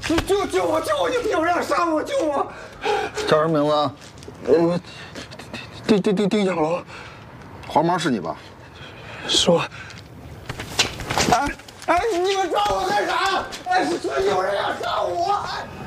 救我！有人要杀我！救我！ 叫什么名字啊？丁小楼。黄毛是你吧？ 是我。哎，你们抓我干啥？哎，是说有人要杀我！